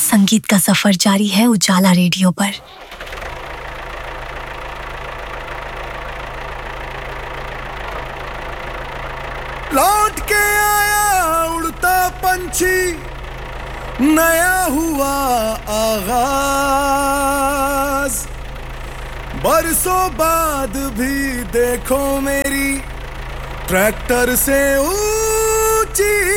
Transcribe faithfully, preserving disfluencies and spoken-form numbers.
संगीत का सफर जारी है उजाला रेडियो पर। लौट के आया उड़ता पंछी, नया हुआ आगाज। बरसों बाद भी देखो मेरी ट्रैक्टर से ऊंची